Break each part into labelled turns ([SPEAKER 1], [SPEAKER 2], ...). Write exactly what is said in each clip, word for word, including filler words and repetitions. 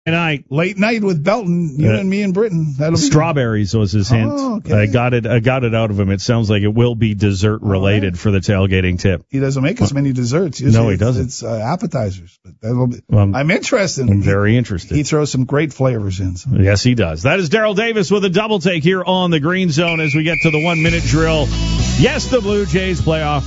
[SPEAKER 1] Night.
[SPEAKER 2] Late night with Belton, you uh, and me and Britain. That'll be
[SPEAKER 1] strawberries was his hint.
[SPEAKER 2] Oh, okay.
[SPEAKER 1] I got it. I got it out of him. It sounds like it will be dessert related right. for the tailgating tip.
[SPEAKER 2] He doesn't make us many desserts. Usually
[SPEAKER 1] no, he
[SPEAKER 2] it's,
[SPEAKER 1] doesn't.
[SPEAKER 2] It's uh, appetizers. But that'll be. Um, I'm interested.
[SPEAKER 1] I'm very interested.
[SPEAKER 2] He throws some great flavors in. So.
[SPEAKER 1] Yes, he does. That is Daryl Davis with a double take here on the Green Zone as we get to the one minute drill. Yes, the Blue Jays playoff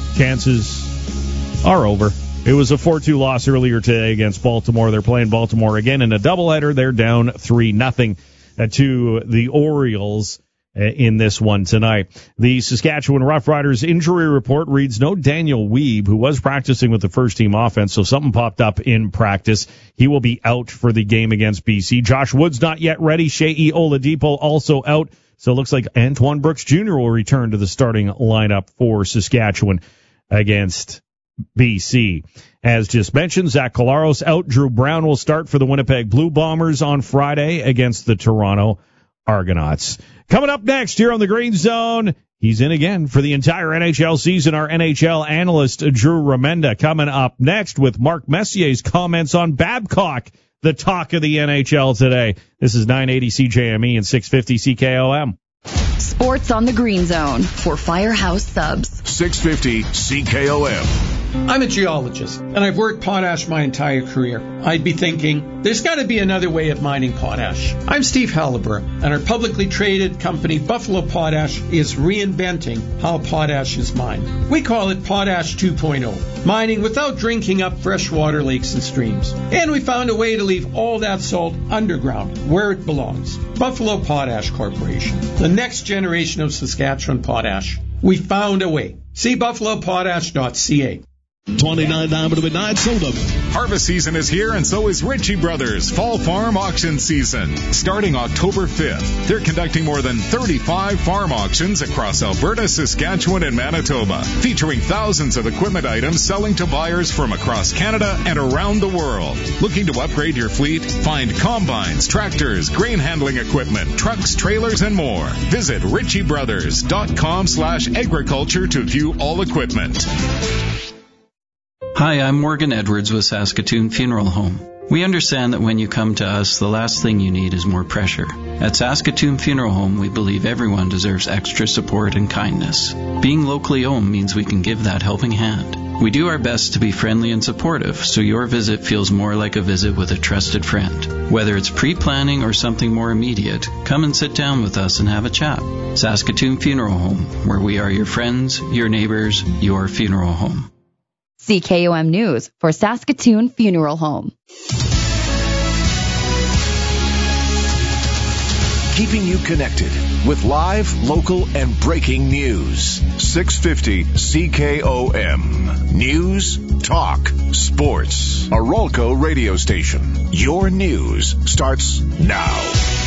[SPEAKER 1] chances are over. It was a four two loss earlier today against Baltimore. They're playing Baltimore again in a doubleheader. They're down three nothing to the Orioles in this one tonight. The Saskatchewan Roughriders injury report reads no Daniel Weeb, who was practicing with the first-team offense, so something popped up in practice. He will be out for the game against B C. Josh Wood's not yet ready. Shea Oladipo also out, so it looks like Antoine Brooks Junior will return to the starting lineup for Saskatchewan against B C. As just mentioned, Zach Collaros out. Drew Brown will start for the Winnipeg Blue Bombers on Friday against the Toronto Argonauts. Coming up next here on the Green Zone, he's in again for the entire N H L season. Our N H L analyst, Drew Remenda, coming up next with Mark Messier's comments on Babcock, the talk of the N H L today. This is nine eighty C J M E and six fifty C K O M.
[SPEAKER 3] Sports on the Green Zone for Firehouse Subs.
[SPEAKER 4] six fifty C K O M.
[SPEAKER 5] I'm a geologist, and I've worked potash my entire career. I'd be thinking, there's got to be another way of mining potash. I'm Steve Halliburton, and our publicly traded company, Buffalo Potash, is reinventing how potash is mined. We call it Potash two point oh, mining without drinking up freshwater lakes and streams. And we found a way to leave all that salt underground, where it belongs. Buffalo Potash Corporation, the next generation of Saskatchewan potash. We found a way. See buffalo potash dot c a.
[SPEAKER 6] twenty-nine down to midnight, sold them.
[SPEAKER 4] Harvest season is here, and so is Ritchie Brothers Fall Farm Auction Season. Starting October fifth, they're conducting more than thirty-five farm auctions across Alberta, Saskatchewan, and Manitoba, featuring thousands of equipment items selling to buyers from across Canada and around the world. Looking to upgrade your fleet? Find combines, tractors, grain handling equipment, trucks, trailers, and more. Visit ritchie brothers dot com slash agriculture to view all equipment.
[SPEAKER 7] Hi, I'm Morgan Edwards with Saskatoon Funeral Home. We understand that when you come to us, the last thing you need is more pressure. At Saskatoon Funeral Home, we believe everyone deserves extra support and kindness. Being locally owned means we can give that helping hand. We do our best to be friendly and supportive, so your visit feels more like a visit with a trusted friend. Whether it's pre-planning or something more immediate, come and sit down with us and have a chat. Saskatoon Funeral Home, where we are your friends, your neighbors, your funeral home.
[SPEAKER 3] C K O M News for Saskatoon Funeral Home.
[SPEAKER 4] Keeping you connected with live, local, and breaking news. six fifty C K O M. News, talk, sports. A Rolco radio station. Your news starts now.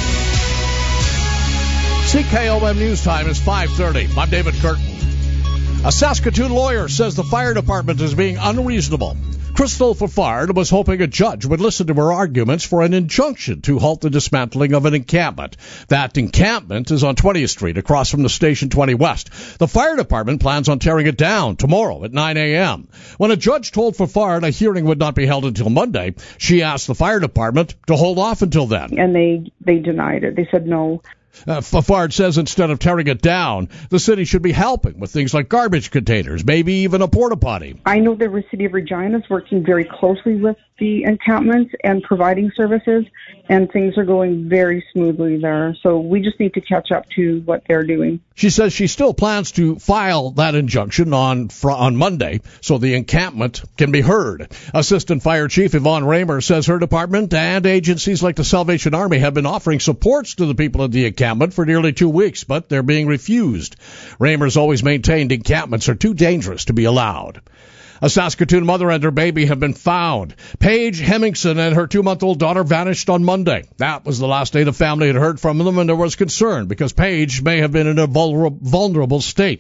[SPEAKER 6] C K O M News Time is five thirty. I'm David Curtin. A Saskatoon lawyer says the fire department is being unreasonable. Crystal Fafard was hoping a judge would listen to her arguments for an injunction to halt the dismantling of an encampment. That encampment is on twentieth Street, across from the Station twenty West. The fire department plans on tearing it down tomorrow at nine a.m. When a judge told Fafard a hearing would not be held until Monday, she asked the fire department to hold off until then.
[SPEAKER 8] And they, they denied it. They said no.
[SPEAKER 6] Uh, Fafard says instead of tearing it down, the city should be helping with things like garbage containers, maybe even a porta potty.
[SPEAKER 8] I know the City of Regina is working very closely with the encampments and providing services, and things are going very smoothly there. So we just need to catch up to what they're doing.
[SPEAKER 6] She says she still plans to file that injunction on fr- on Monday so the encampment can be heard. Assistant Fire Chief Yvonne Raymer says her department and agencies like the Salvation Army have been offering supports to the people of the encampment for nearly two weeks, but they're being refused. Raymer's always maintained encampments are too dangerous to be allowed. A Saskatoon mother and her baby have been found. Paige Hemmingson and her two-month-old daughter vanished on Monday. That was the last day the family had heard from them, and there was concern because Paige may have been in a vulnerable state.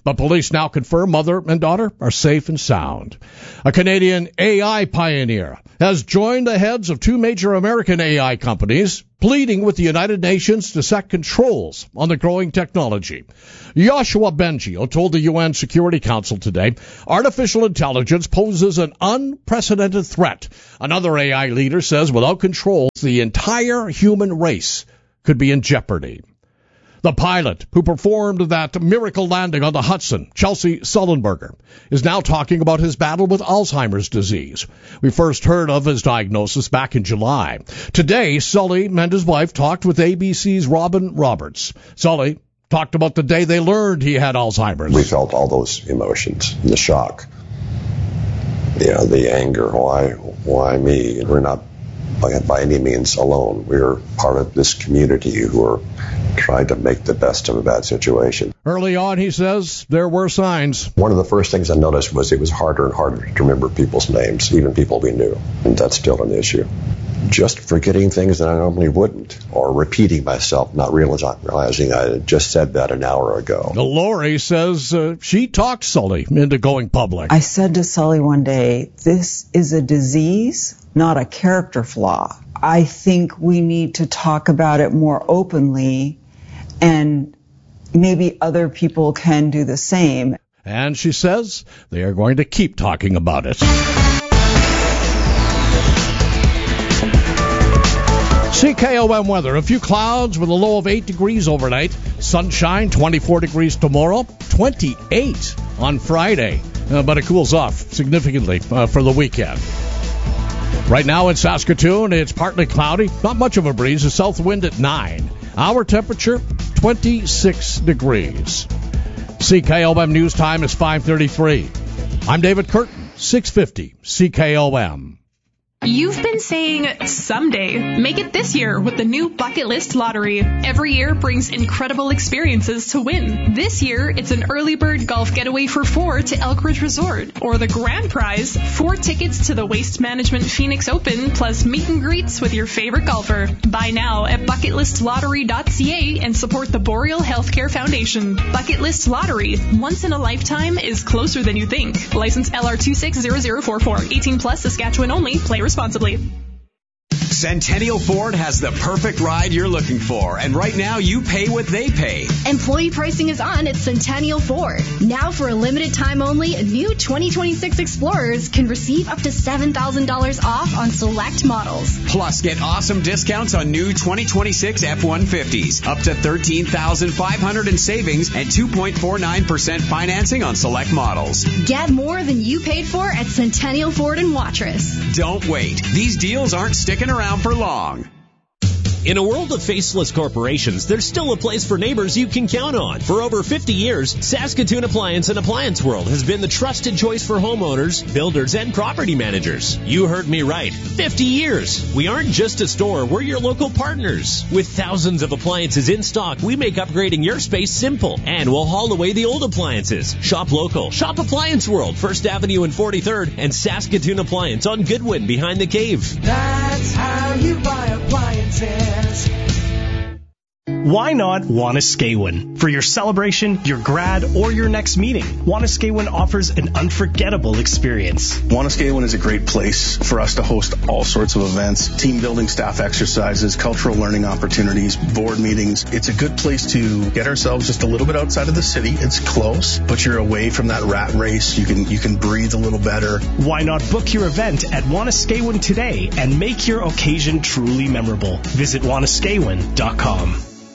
[SPEAKER 6] But police now confirm mother and daughter are safe and sound. A Canadian A I pioneer has joined the heads of two major American A I companies, pleading with the United Nations to set controls on the growing technology. Yoshua Bengio told the U N Security Council today, artificial intelligence poses an unprecedented threat. Another A I leader says without controls, the entire human race could be in jeopardy. The pilot who performed that miracle landing on the Hudson, Chelsea Sullenberger, is now talking about his battle with Alzheimer's disease. We first heard of his diagnosis back in July. Today, Sully and his wife talked with A B C's Robin Roberts. Sully talked about the day they learned he had Alzheimer's.
[SPEAKER 9] We felt all those emotions, the shock, you know, the anger. Why, why me? We're not by, by any means alone. We're part of this community who are trying to make the best of a bad situation.
[SPEAKER 6] Early on, he says, there were signs.
[SPEAKER 9] One of the first things I noticed was it was harder and harder to remember people's names, even people we knew. And that's still an issue. Just forgetting things that I normally wouldn't, or repeating myself, not realizing, realizing I had just said that an hour ago.
[SPEAKER 6] Lori says uh, she talked Sully into going public.
[SPEAKER 10] I said to Sully one day, this is a disease, not a character flaw. I think we need to talk about it more openly, and maybe other people can do the same.
[SPEAKER 6] And she says they are going to keep talking about it. C K O M weather. A few clouds with a low of eight degrees overnight. Sunshine, twenty-four degrees tomorrow. twenty-eight on Friday. Uh, but it cools off significantly uh, for the weekend. Right now in Saskatoon, it's partly cloudy. Not much of a breeze. A south wind at nine. Our temperature, twenty-six degrees. C K O M news time is five thirty-three. I'm David Curtin, six fifty C K O M.
[SPEAKER 11] You've been saying someday. Make it this year with the new Bucket List Lottery. Every year brings incredible experiences to win. This year, it's an early bird golf getaway for four to Elkridge Resort. Or the grand prize, four tickets to the Waste Management Phoenix Open plus meet and greets with your favorite golfer. Buy now at bucket list lottery dot c a and support the Boreal Healthcare Foundation. Bucket List Lottery. Once in a lifetime is closer than you think. License L R two six zero zero four four. eighteen plus, Saskatchewan only. Play responsibly.
[SPEAKER 12] Centennial Ford has the perfect ride you're looking for, and right now you pay what they pay.
[SPEAKER 13] Employee pricing is on at Centennial Ford. Now for a limited time only, new twenty twenty-six Explorers can receive up to seven thousand dollars off on select models.
[SPEAKER 12] Plus, get awesome discounts on new twenty twenty-six F one fifties, up to thirteen thousand five hundred dollars in savings and two point four nine percent financing on select models.
[SPEAKER 13] Get more than you paid for at Centennial Ford in Watrous.
[SPEAKER 12] Don't wait. These deals aren't sticking around for long.
[SPEAKER 14] In a world of faceless corporations, there's still a place for neighbors you can count on. For over fifty years, Saskatoon Appliance and Appliance World has been the trusted choice for homeowners, builders, and property managers. You heard me right. fifty years. We aren't just a store, we're your local partners. With thousands of appliances in stock, we make upgrading your space simple. And we'll haul away the old appliances. Shop local. Shop Appliance World, First Avenue and forty-third, and Saskatoon Appliance on Goodwin behind the cave.
[SPEAKER 15] That's how you buy appliances.
[SPEAKER 16] Why not Wanuskewin? For your celebration, your grad, or your next meeting, Wanuskewin offers an unforgettable experience.
[SPEAKER 17] Wanuskewin is a great place for us to host all sorts of events, team building, staff exercises, cultural learning opportunities, board meetings. It's a good place to get ourselves just a little bit outside of the city. It's close, but you're away from that rat race. You can you can breathe a little better.
[SPEAKER 16] Why not book your event at Wanuskewin today and make your occasion truly memorable? Visit Wanuskewin dot com.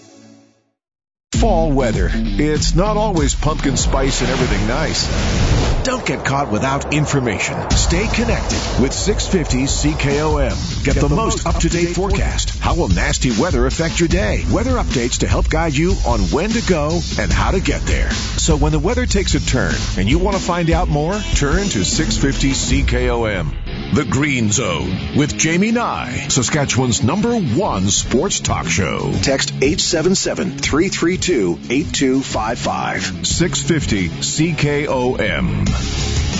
[SPEAKER 18] Fall weather. It's not always pumpkin spice and everything nice. Don't get caught without information. Stay connected with six fifty C K O M. Get, get the, the most up-to-date forecast. How will nasty weather affect your day? Weather updates to help guide you on when to go and how to get there. So when the weather takes a turn and you want to find out more, turn to six fifty C K O M. The Green Zone with Jamie Nye, Saskatchewan's number one sports talk show. Text eight seven seven, three three two, eight two five five. six fifty C K O M.